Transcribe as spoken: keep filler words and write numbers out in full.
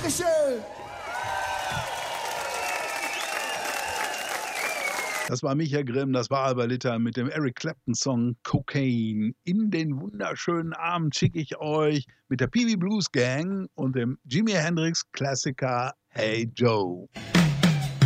Dankeschön. Das war Micha Grimm, das war Albert Litter mit dem Eric Clapton-Song Cocaine. In den wunderschönen Abend schicke ich euch mit der Peewee Blues Gang und dem Jimi Hendrix-Klassiker Hey Joe.